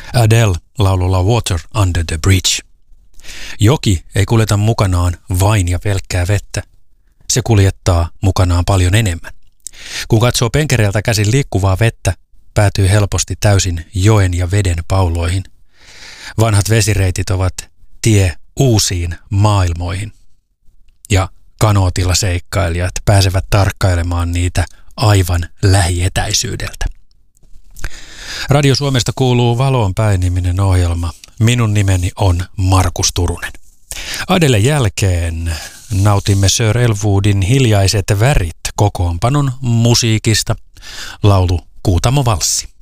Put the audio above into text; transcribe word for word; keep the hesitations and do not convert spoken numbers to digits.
Adele laululla Water Under the Bridge. Joki ei kuljeta mukanaan vain ja pelkkää vettä. Se kuljettaa mukanaan paljon enemmän. Kun katsoo penkereeltä käsin liikkuvaa vettä, päätyy helposti täysin joen ja veden pauloihin. Vanhat vesireitit ovat tie uusiin maailmoihin. Ja kanootilla seikkailijat pääsevät tarkkailemaan niitä aivan lähietäisyydeltä. Radio Suomesta kuuluu Valoon päin-niminen ohjelma. Minun nimeni on Markus Turunen. Adelen jälkeen nautimme Sir Elwoodin Hiljaiset värit kokoonpanon musiikista, laulu Kuutamo-valssi.